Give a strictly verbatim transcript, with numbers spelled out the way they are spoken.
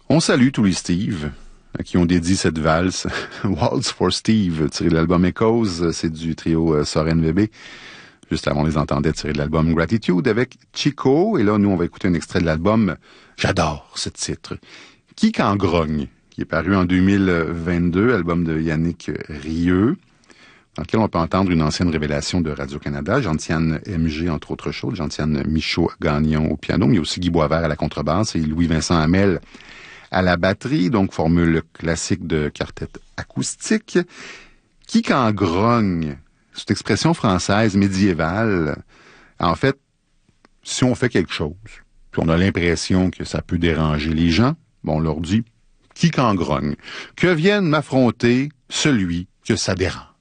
On salue tous les Steve à qui on dédie cette valse. Waltz for Steve, tiré de l'album Echoes, c'est du trio euh, Soren V B. Juste avant, on les entendait tiré de l'album Gratitude avec Chico. Et là, nous, on va écouter un extrait de l'album. J'adore ce titre. Qui qu'en grogne, qui est paru en deux mille vingt-deux, album de Yannick Rieu, dans lequel on peut entendre une ancienne révélation de Radio-Canada, Gentiane M G, entre autres choses, Gentiane Michaud-Gagnon au piano, mais aussi Guy Boisvert à la contrebasse et Louis-Vincent Hamel à la batterie, donc formule classique de quartet acoustique. Qui qu'en grogne, cette expression française médiévale, en fait, si on fait quelque chose, puis on a l'impression que ça peut déranger les gens, bon, on leur dit, qui qu'en grogne, que vienne m'affronter celui que ça dérange.